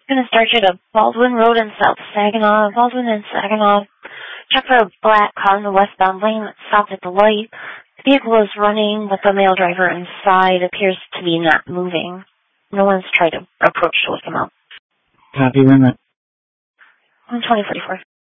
Going to start you to Baldwin Road in South Saginaw. Baldwin and Saginaw. Check for a black car in the westbound lane that stopped at the light. The vehicle is running with the male driver inside. Appears to be not moving. No one's tried to approach to wake him up. Copy, Limit. 2044.